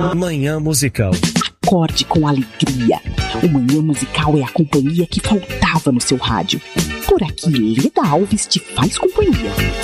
Manhã Musical. Acorde com alegria. O Manhã Musical é a companhia que faltava no seu rádio. Por aqui, Leda Alves te faz companhia.